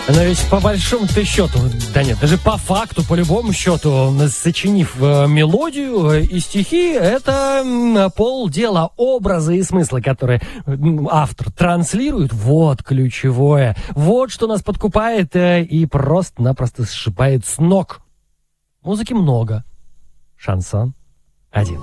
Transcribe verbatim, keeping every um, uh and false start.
Но ведь по большому-то счету, да нет, даже по факту, по любому счету, сочинив э, мелодию и стихи, это м, полдела, образы и смыслы, которые м, автор транслирует, вот ключевое. Вот что нас подкупает э, и просто-напросто сшибает с ног. Музыки много. Шансон один.